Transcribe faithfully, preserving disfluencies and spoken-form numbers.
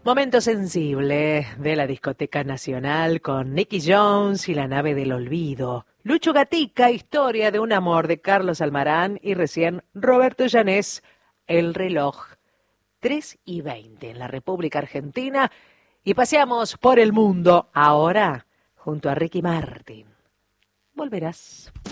Momento sensible de la discoteca nacional con Nicky Jones y la nave del olvido. Lucho Gatica, historia de un amor de Carlos Almarán y recién Roberto Llanés, El reloj. tres y veinte en la República Argentina y paseamos por el mundo ahora junto a Ricky Martin. Volverás.